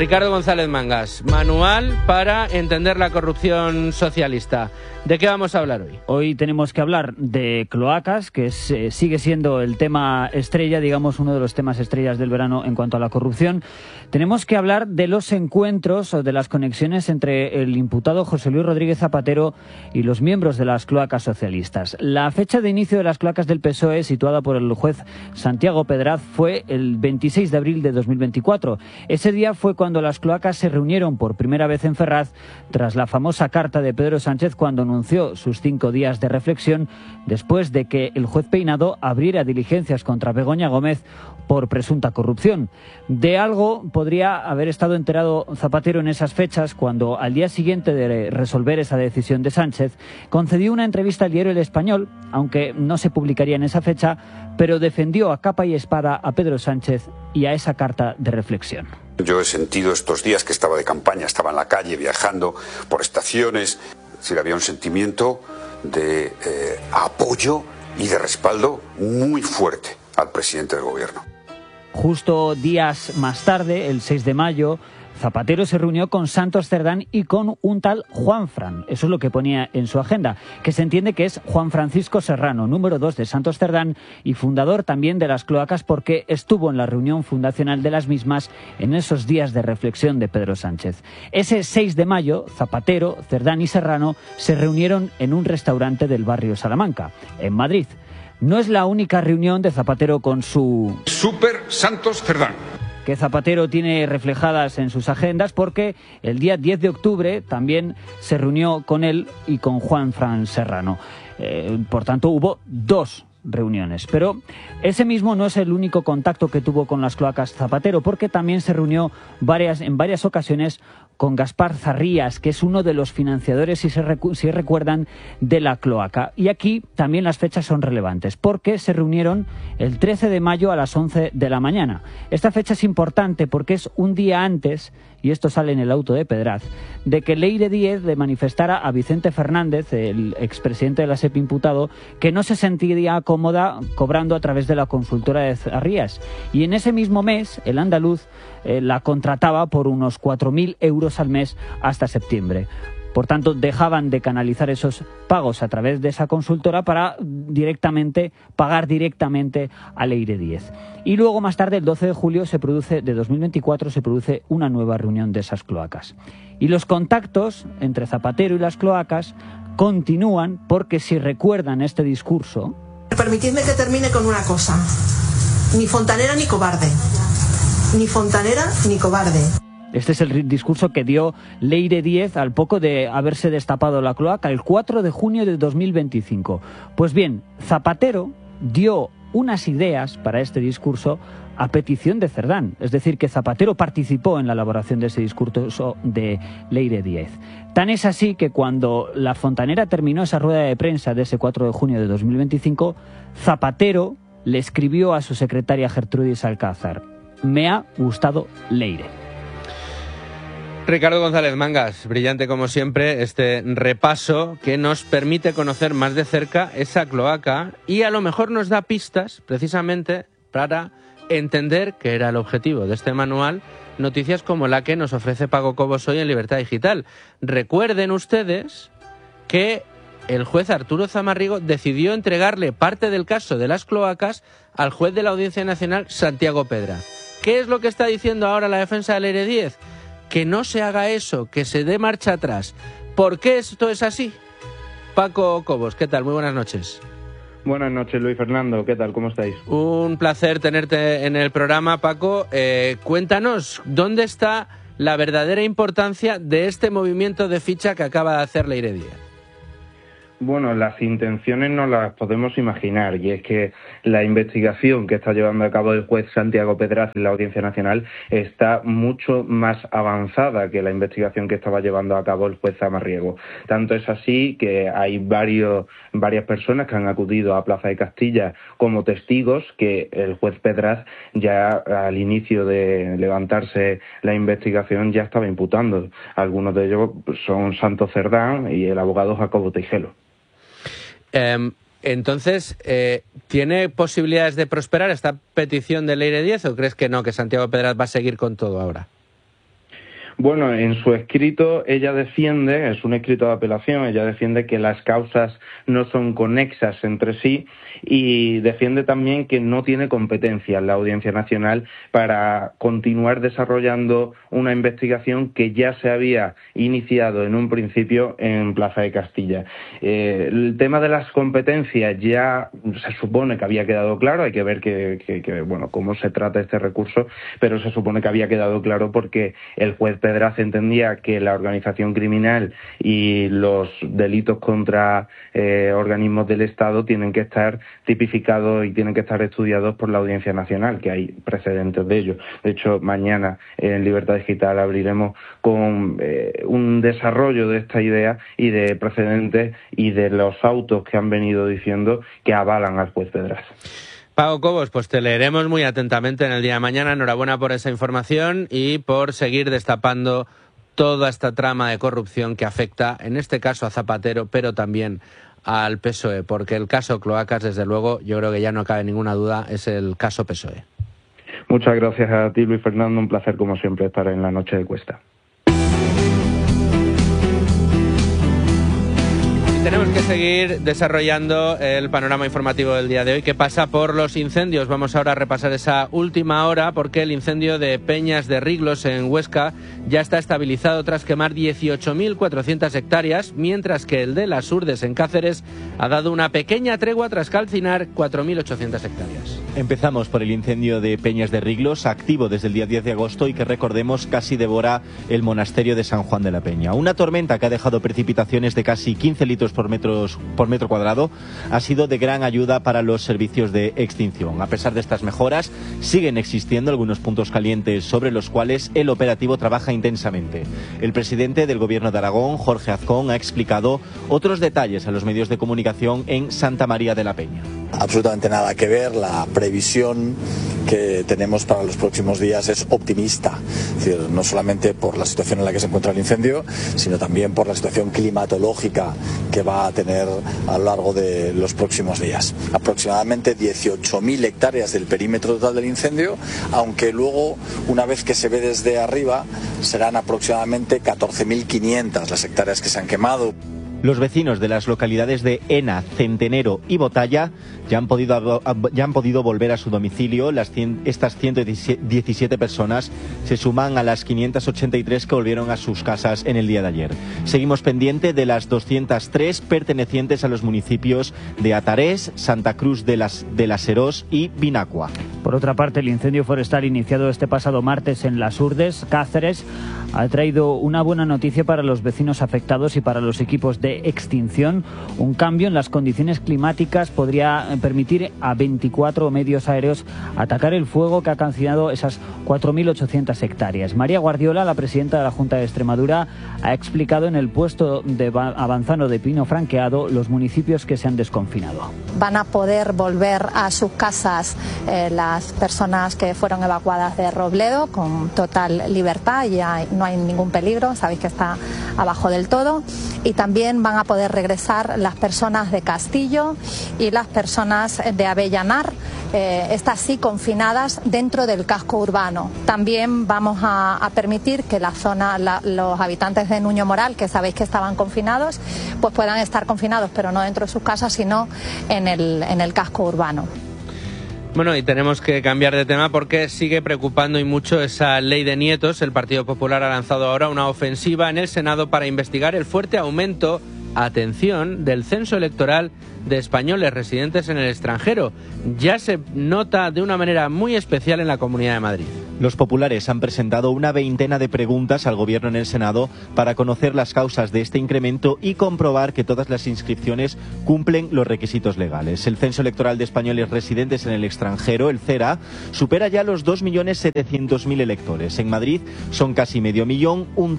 Ricardo González Mangas, manual para entender la corrupción socialista. ¿De qué vamos a hablar hoy? Hoy tenemos que hablar de cloacas, que sigue siendo el tema estrella, digamos, uno de los temas estrellas del verano en cuanto a la corrupción. Tenemos que hablar de los encuentros o de las conexiones entre el imputado José Luis Rodríguez Zapatero y los miembros de las cloacas socialistas. La fecha de inicio de las cloacas del PSOE, situada por el juez Santiago Pedraz, fue el 26 de abril de 2024. Ese día fue cuando las cloacas se reunieron por primera vez en Ferraz, tras la famosa carta de Pedro Sánchez cuando anunció sus 5 días de reflexión después de que el juez Peinado abriera diligencias contra Begoña Gómez por presunta corrupción. De algo podría haber estado enterado Zapatero en esas fechas cuando, al día siguiente de resolver esa decisión de Sánchez, concedió una entrevista al diario El Español, aunque no se publicaría en esa fecha, pero defendió a capa y espada a Pedro Sánchez y a esa carta de reflexión. Yo he sentido estos días que estaba de campaña, estaba en la calle viajando por estaciones, es decir, había un sentimiento de apoyo y de respaldo muy fuerte al presidente del gobierno. Justo días más tarde, el 6 de mayo, Zapatero se reunió con Santos Cerdán y con un tal Juanfran. Eso es lo que ponía en su agenda, que se entiende que es Juan Francisco Serrano, número 2 de Santos Cerdán y fundador también de las cloacas, porque estuvo en la reunión fundacional de las mismas en esos días de reflexión de Pedro Sánchez. Ese 6 de mayo, Zapatero, Cerdán y Serrano se reunieron en un restaurante del barrio Salamanca, en Madrid. No es la única reunión de Zapatero con su Super Santos Cerdán, que Zapatero tiene reflejadas en sus agendas, porque el día 10 de octubre también se reunió con él y con Juanfran Serrano. Por tanto, hubo 2 reuniones. Pero ese mismo no es el único contacto que tuvo con las cloacas Zapatero, porque también se reunió en varias ocasiones con Gaspar Zarrías, que es uno de los financiadores, si recuerdan, de la cloaca. Y aquí también las fechas son relevantes, porque se reunieron el 13 de mayo a las 11 de la mañana. Esta fecha es importante porque es un día antes, y esto sale en el auto de Pedraz, de que Leire Díez le manifestara a Vicente Fernández, el expresidente de la SEP imputado, que no se sentiría cómoda cobrando a través de la consultora de Zarrías. Y en ese mismo mes, el andaluz la contrataba por unos 4.000 euros al mes hasta septiembre. Por tanto, dejaban de canalizar esos pagos a través de esa consultora para pagar directamente a Leire Díez. Y luego, más tarde, el 12 de julio de 2024, se produce una nueva reunión de esas cloacas. Y los contactos entre Zapatero y las cloacas continúan, porque si recuerdan este discurso... Permitidme que termine con una cosa. Ni fontanera ni cobarde. Ni fontanera ni cobarde. Este es el discurso que dio Leire Díez al poco de haberse destapado la cloaca, el 4 de junio de 2025. Pues bien, Zapatero dio unas ideas para este discurso a petición de Cerdán. Es decir, que Zapatero participó en la elaboración de ese discurso de Leire Díez. Tan es así que cuando la fontanera terminó esa rueda de prensa de ese 4 de junio de 2025, Zapatero le escribió a su secretaria Gertrudis Alcázar: me ha gustado Leire. Ricardo González Mangas, brillante como siempre este repaso que nos permite conocer más de cerca esa cloaca y a lo mejor nos da pistas precisamente para entender que era el objetivo de este manual, noticias como la que nos ofrece Paco Cobos hoy en Libertad Digital. Recuerden ustedes que el juez Arturo Zamarrigo decidió entregarle parte del caso de las cloacas al juez de la Audiencia Nacional, Santiago Pedraz. ¿Qué es lo que está diciendo ahora la defensa de Leire Díez? Que no se haga eso, que se dé marcha atrás. ¿Por qué esto es así? Paco Cobos, ¿qué tal? Muy buenas noches. Buenas noches, Luis Fernando. ¿Qué tal? ¿Cómo estáis? Un placer tenerte en el programa, Paco. Cuéntanos, ¿dónde está la verdadera importancia de este movimiento de ficha que acaba de hacer Leire Díez? Bueno, las intenciones no las podemos imaginar, y es que la investigación que está llevando a cabo el juez Santiago Pedraz en la Audiencia Nacional está mucho más avanzada que la investigación que estaba llevando a cabo el juez Zamarriego. Tanto es así que hay varias personas que han acudido a Plaza de Castilla como testigos que el juez Pedraz ya al inicio de levantarse la investigación ya estaba imputando. Algunos de ellos son Santos Cerdán y el abogado Jacobo Tejelo. Entonces, ¿tiene posibilidades de prosperar esta petición de Leire Díez o crees que no, que Santiago Pedraz va a seguir con todo ahora? Bueno, en su escrito ella defiende, es un escrito de apelación, ella defiende que las causas no son conexas entre sí y defiende también que no tiene competencia la Audiencia Nacional para continuar desarrollando una investigación que ya se había iniciado en un principio en Plaza de Castilla. El tema de las competencias ya se supone que había quedado claro, hay que ver cómo se trata este recurso, pero se supone que había quedado claro porque el juez Pedraz entendía que la organización criminal y los delitos contra organismos del Estado tienen que estar tipificados y tienen que estar estudiados por la Audiencia Nacional, que hay precedentes de ello. De hecho, mañana en Libertad Digital abriremos con un desarrollo de esta idea y de precedentes y de los autos que han venido diciendo que avalan al juez Pedraz. Paco Cobos, pues te leeremos muy atentamente en el día de mañana. Enhorabuena por esa información y por seguir destapando toda esta trama de corrupción que afecta, en este caso, a Zapatero, pero también al PSOE, porque el caso Cloacas, desde luego, yo creo que ya no cabe ninguna duda, es el caso PSOE. Muchas gracias a ti, Luis Fernando. Un placer, como siempre, estar en la Noche de Cuesta. Tenemos que seguir desarrollando el panorama informativo del día de hoy, que pasa por los incendios. Vamos ahora a repasar esa última hora, porque el incendio de Peñas de Riglos en Huesca ya está estabilizado tras quemar 18.400 hectáreas, mientras que el de Las Urdes en Cáceres ha dado una pequeña tregua tras calcinar 4.800 hectáreas. Empezamos por el incendio de Peñas de Riglos, activo desde el día 10 de agosto y que, recordemos, casi devora el monasterio de San Juan de la Peña. Una tormenta que ha dejado precipitaciones de casi 15 litros por metro cuadrado ha sido de gran ayuda para los servicios de extinción. A pesar de estas mejoras, siguen existiendo algunos puntos calientes sobre los cuales el operativo trabaja intensamente. El presidente del Gobierno de Aragón, Jorge Azcón, ha explicado otros detalles a los medios de comunicación en Santa María de la Peña. Absolutamente nada que ver. La previsión que tenemos para los próximos días es optimista. Es decir, no solamente por la situación en la que se encuentra el incendio, sino también por la situación climatológica que va a tener a lo largo de los próximos días. Aproximadamente 18.000 hectáreas del perímetro total del incendio, aunque luego, una vez que se ve desde arriba, serán aproximadamente 14.500 las hectáreas que se han quemado. Los vecinos de las localidades de Ena, Centenero y Botalla ya han podido volver a su domicilio. Estas 117 personas se suman a las 583 que volvieron a sus casas en el día de ayer. Seguimos pendiente de las 203 pertenecientes a los municipios de Atarés, Santa Cruz de las Herós y Binacua. Por otra parte, el incendio forestal iniciado este pasado martes en Las Urdes, Cáceres, ha traído una buena noticia para los vecinos afectados y para los equipos de extinción. Un cambio en las condiciones climáticas podría permitir a 24 medios aéreos atacar el fuego que ha calcinado esas 4.800 hectáreas. María Guardiola, la presidenta de la Junta de Extremadura, ha explicado en el puesto de Avanzano de Pino Franqueado los municipios que se han desconfinado. Van a poder volver a sus casas las personas que fueron evacuadas de Robledo con total libertad, ya no hay ningún peligro, sabéis que está abajo del todo, y también van a poder regresar las personas de Castillo y las personas de Avellanar, estas sí confinadas dentro del casco urbano. También vamos a permitir que la zona, los habitantes de Nuño Moral, que sabéis que estaban confinados, pues puedan estar confinados, pero no dentro de sus casas, sino en el casco urbano. Bueno, y tenemos que cambiar de tema porque sigue preocupando y mucho esa ley de nietos. El Partido Popular ha lanzado ahora una ofensiva en el Senado para investigar el fuerte aumento, atención, del censo electoral de españoles residentes en el extranjero. Ya se nota de una manera muy especial en la Comunidad de Madrid. Los populares han presentado una veintena de preguntas al Gobierno en el Senado para conocer las causas de este incremento y comprobar que todas las inscripciones cumplen los requisitos legales. El censo electoral de españoles residentes en el extranjero, el CERA, supera ya los 2.700.000 electores. En Madrid son casi medio millón, un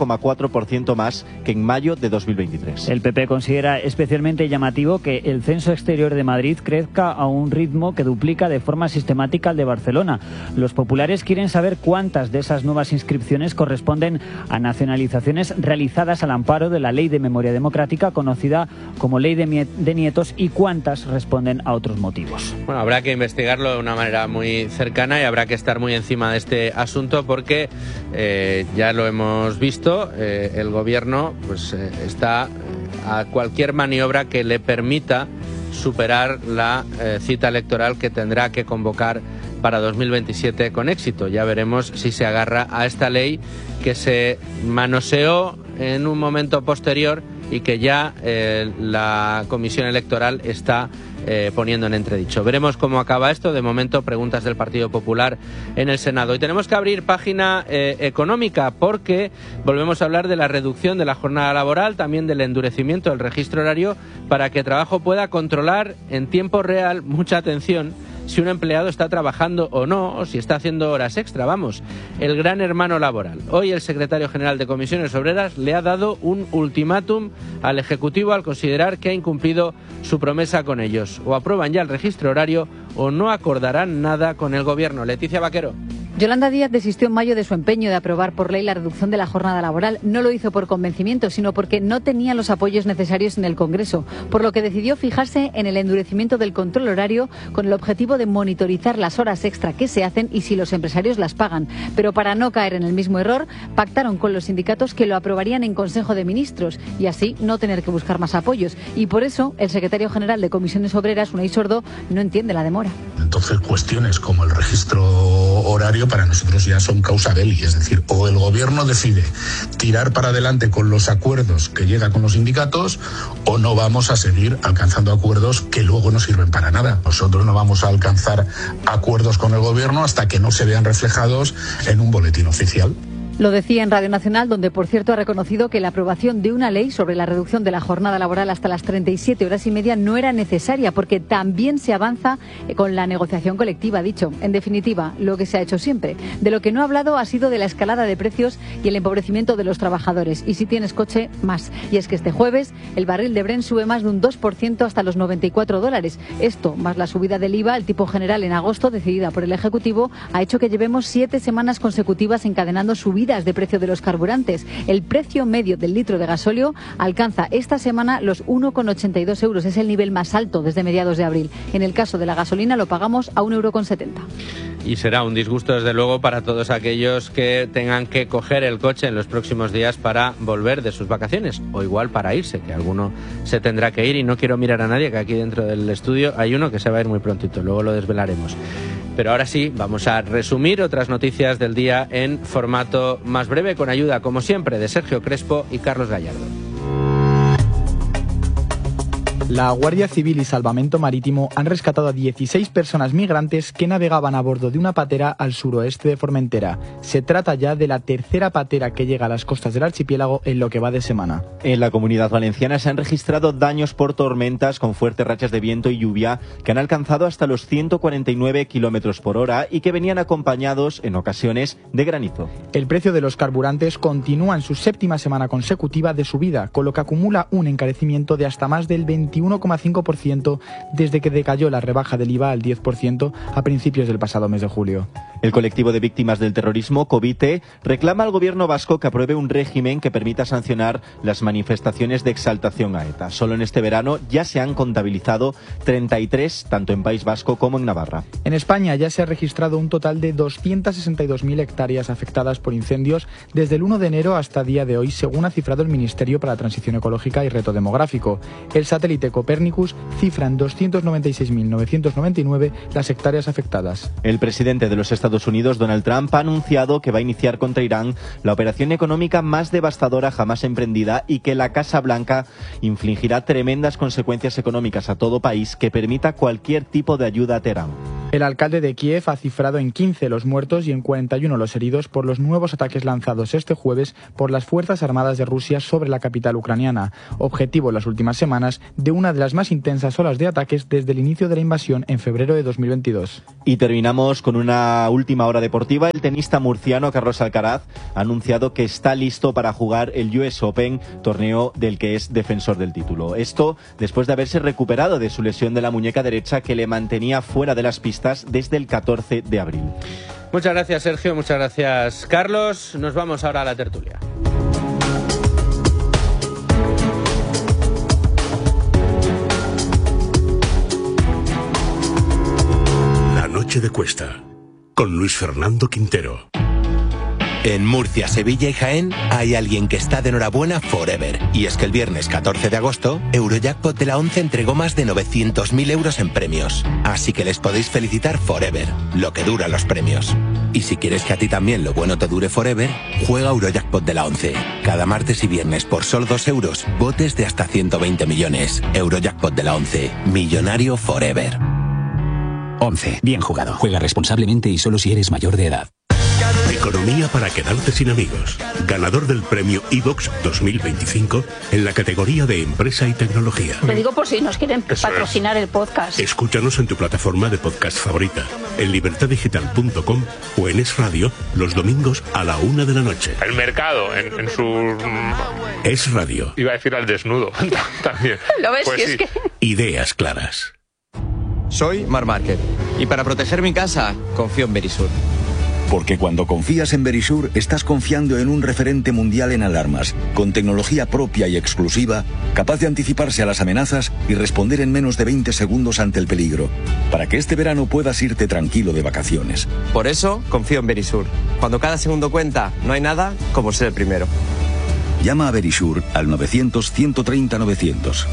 30,4% más que en mayo de 2023. El PP considera especialmente llamativo que el censo exterior de Madrid crezca a un ritmo que duplica de forma sistemática al de Barcelona. Los populares quieren saber cuántas de esas nuevas inscripciones corresponden a nacionalizaciones realizadas al amparo de la Ley de Memoria Democrática, conocida como Ley de Nietos, y cuántas responden a otros motivos. Bueno, habrá que investigarlo de una manera muy cercana y habrá que estar muy encima de este asunto porque Ya lo hemos visto, el gobierno pues está a cualquier maniobra que le permita superar la cita electoral que tendrá que convocar para 2027 con éxito. Ya veremos si se agarra a esta ley que se manoseó en un momento posterior y que ya la Comisión Electoral está poniendo en entredicho. Veremos cómo acaba esto. De momento, preguntas del Partido Popular en el Senado. Y tenemos que abrir página económica porque volvemos a hablar de la reducción de la jornada laboral, también del endurecimiento del registro horario para que el trabajo pueda controlar en tiempo real, mucha atención, si un empleado está trabajando o no, o si está haciendo horas extra. Vamos, el gran hermano laboral. Hoy el secretario general de Comisiones Obreras le ha dado un ultimátum al Ejecutivo al considerar que ha incumplido su promesa con ellos. O aprueban ya el registro horario o no acordarán nada con el Gobierno. Leticia Vaquero. Yolanda Díaz desistió en mayo de su empeño de aprobar por ley la reducción de la jornada laboral. No lo hizo por convencimiento, sino porque no tenía los apoyos necesarios en el Congreso, por lo que decidió fijarse en el endurecimiento del control horario con el objetivo de monitorizar las horas extra que se hacen y si los empresarios las pagan. Pero para no caer en el mismo error, pactaron con los sindicatos que lo aprobarían en Consejo de Ministros y así no tener que buscar más apoyos. Y por eso el secretario general de Comisiones Obreras, Unai Sordo, no entiende la demora. Entonces, cuestiones como el registro horario para nosotros ya son causa belli, es decir, o el gobierno decide tirar para adelante con los acuerdos que llega con los sindicatos o no vamos a seguir alcanzando acuerdos que luego no sirven para nada. Nosotros no vamos a alcanzar acuerdos con el gobierno hasta que no se vean reflejados en un boletín oficial. Lo decía en Radio Nacional, donde por cierto ha reconocido que la aprobación de una ley sobre la reducción de la jornada laboral hasta las 37 horas y media no era necesaria porque también se avanza con la negociación colectiva, ha dicho. En definitiva, lo que se ha hecho siempre. De lo que no ha hablado ha sido de la escalada de precios y el empobrecimiento de los trabajadores. Y si tienes coche, más. Y es que este jueves el barril de Brent sube más de un 2% hasta los $94. Esto, más la subida del IVA al tipo general en agosto, decidida por el Ejecutivo, ha hecho que llevemos 7 semanas consecutivas encadenando subidas de precio de los carburantes. El precio medio del litro de gasóleo alcanza esta semana los 1,82 euros. Es el nivel más alto desde mediados de abril. En el caso de la gasolina lo pagamos a 1,70 €. Y será un disgusto, desde luego, para todos aquellos que tengan que coger el coche en los próximos días para volver de sus vacaciones, o igual para irse, que alguno se tendrá que ir, y no quiero mirar a nadie, que aquí dentro del estudio hay uno que se va a ir muy prontito, luego lo desvelaremos. Pero ahora sí, vamos a resumir otras noticias del día en formato más breve, con ayuda, como siempre, de Sergio Crespo y Carlos Gallardo. La Guardia Civil y Salvamento Marítimo han rescatado a 16 personas migrantes que navegaban a bordo de una patera al suroeste de Formentera. Se trata ya de la tercera patera que llega a las costas del archipiélago en lo que va de semana. En la Comunidad Valenciana se han registrado daños por tormentas con fuertes rachas de viento y lluvia que han alcanzado hasta los 149 kilómetros por hora y que venían acompañados, en ocasiones, de granizo. El precio de los carburantes continúa en su séptima semana consecutiva de subida, con lo que acumula un encarecimiento de hasta más del 21,5% desde que decayó la rebaja del IVA al 10% a principios del pasado mes de julio. El colectivo de víctimas del terrorismo, COVITE, reclama al gobierno vasco que apruebe un régimen que permita sancionar las manifestaciones de exaltación a ETA. Solo en este verano ya se han contabilizado 33, tanto en País Vasco como en Navarra. En España ya se ha registrado un total de 262.000 hectáreas afectadas por incendios desde el 1 de enero hasta día de hoy, según ha cifrado el Ministerio para la Transición Ecológica y Reto Demográfico. El satélite Copérnicus cifra en 296.999 las hectáreas afectadas. El presidente de los Estados Unidos, Donald Trump, ha anunciado que va a iniciar contra Irán la operación económica más devastadora jamás emprendida y que la Casa Blanca infligirá tremendas consecuencias económicas a todo país que permita cualquier tipo de ayuda a Teherán. El alcalde de Kiev ha cifrado en 15 los muertos y en 41 los heridos por los nuevos ataques lanzados este jueves por las Fuerzas Armadas de Rusia sobre la capital ucraniana, objetivo en las últimas semanas de una de las más intensas olas de ataques desde el inicio de la invasión en febrero de 2022. Y terminamos con una última hora deportiva. El tenista murciano Carlos Alcaraz ha anunciado que está listo para jugar el US Open, torneo del que es defensor del título. Esto después de haberse recuperado de su lesión de la muñeca derecha que le mantenía fuera de las pistas desde el 14 de abril. Muchas gracias, Sergio. Muchas gracias, Carlos. Nos vamos ahora a la tertulia. La noche de Cuesta, con Luis Fernando Quintero. En Murcia, Sevilla y Jaén hay alguien que está de enhorabuena forever. Y es que el viernes 14 de agosto, Eurojackpot de la 11 entregó más de 900.000 euros en premios. Así que les podéis felicitar forever, lo que dura los premios. Y si quieres que a ti también lo bueno te dure forever, juega Eurojackpot de la 11. Cada martes y viernes por solo 2 euros, botes de hasta 120 millones. Eurojackpot de la 11. Millonario forever. 11. Bien jugado. Juega responsablemente y solo si eres mayor de edad. Economía para quedarte sin amigos. Ganador del premio iVoox 2025 en la categoría de Empresa y Tecnología. Lo digo por si nos quieren patrocinar el podcast. Escúchanos en tu plataforma de podcast favorita, en libertadigital.com o en Es Radio, los domingos a la 1 de la noche. El mercado, en su... Es Radio. Iba a decir al desnudo también. ¿Lo ves? Pues sí. Es que... Ideas claras. Soy Mar Márquez y para proteger mi casa confío en Verisur. Porque cuando confías en Verisur, estás confiando en un referente mundial en alarmas, con tecnología propia y exclusiva, capaz de anticiparse a las amenazas y responder en menos de 20 segundos ante el peligro, para que este verano puedas irte tranquilo de vacaciones. Por eso confío en Verisur. Cuando cada segundo cuenta, no hay nada como ser el primero. Llama a Verisur al 900-130-900.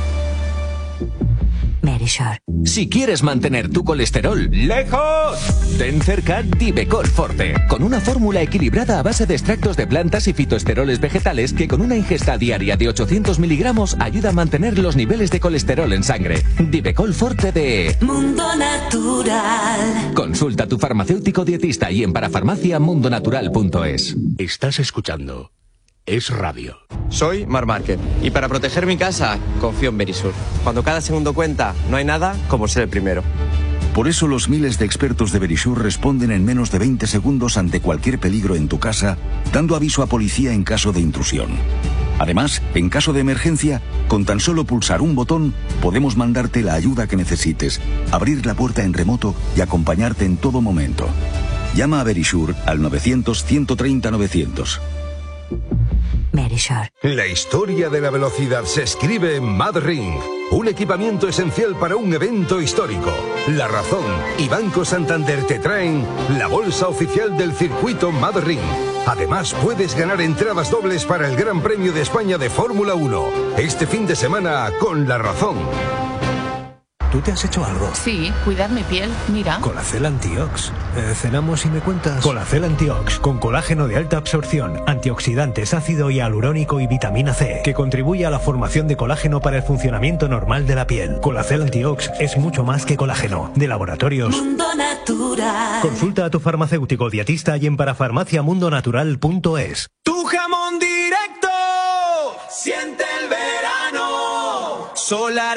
Verisur. Si quieres mantener tu colesterol lejos, ten cerca Divecol Forte, con una fórmula equilibrada a base de extractos de plantas y fitoesteroles vegetales que con una ingesta diaria de 800 miligramos ayuda a mantener los niveles de colesterol en sangre. Divecol Forte de Mundo Natural. Consulta a tu farmacéutico dietista y en parafarmaciamundonatural.es. Estás escuchando Es Radio. Soy Mar Márquez y para proteger mi casa confío en Verisur. Cuando cada segundo cuenta, no hay nada como ser el primero. Por eso los miles de expertos de Verisur responden en menos de 20 segundos ante cualquier peligro en tu casa, dando aviso a policía en caso de intrusión. Además, en caso de emergencia, con tan solo pulsar un botón, podemos mandarte la ayuda que necesites, abrir la puerta en remoto y acompañarte en todo momento. Llama a Verisur al 900-130-900. Verisur. La historia de la velocidad se escribe en MadRing, un equipamiento esencial para un evento histórico. La Razón y Banco Santander te traen la bolsa oficial del circuito MadRing. Además, puedes ganar entradas dobles para el Gran Premio de España de Fórmula 1, este fin de semana con La Razón. ¿Tú te has hecho algo? Sí, cuidar mi piel, mira. Colacel Antiox. Cenamos y me cuentas. Colacel Antiox, con colágeno de alta absorción, antioxidantes, ácido hialurónico y vitamina C, que contribuye a la formación de colágeno para el funcionamiento normal de la piel. Colacel Antiox es mucho más que colágeno. De Laboratorios Mundo Natural. Consulta a tu farmacéutico dietista y en parafarmaciamundonatural.es. Tu jamón directo. Siente el verano. Solar